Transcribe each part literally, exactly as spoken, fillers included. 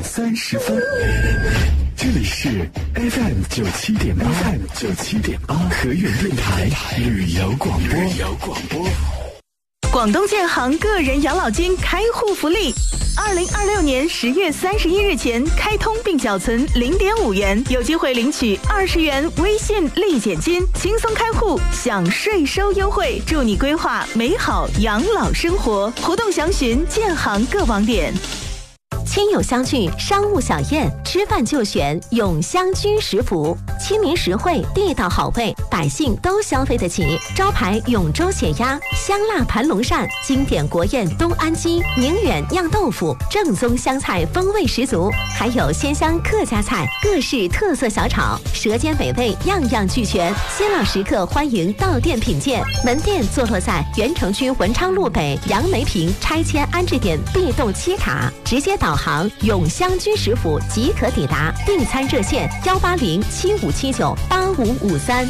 三十分，这里是 F M 九七点八 ，F M 九七点八河源电台旅游广播。旅游广播。 广东建行个人养老金开户福利，二零二六年十月三十一日前开通并缴存零点五元，有机会领取二十元微信立减金，轻松开户享税收优惠，祝你规划美好养老生活。活动详询建行各网点。 亲友相聚，商务小宴，吃饭就选永香居食府，亲民实惠，地道好味，百姓都消费得起。招牌永州血鸭、香辣盘龙鳝，经典国宴东安鸡、宁远酿豆腐，正宗湘菜风味十足，还有鲜香客家菜，各式特色小炒，舌尖美味样样俱全。新老食客欢迎到店品鉴，门店坐落在原城区文昌路北杨梅坪拆迁安置点 B 栋七卡，直接导航永香居食府即可抵达，订餐热线幺八零七五七九八五五三。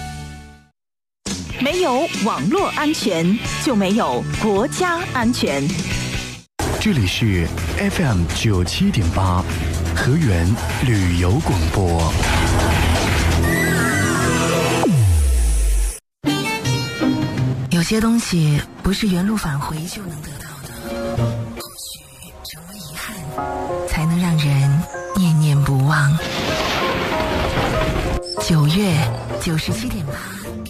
没有网络安全，就没有国家安全。 这里是 F M 九七点八河源旅游广播。 有些东西不是原路返回就能得到的，或许成为遗憾，才能让人念念不忘。九月九十七点八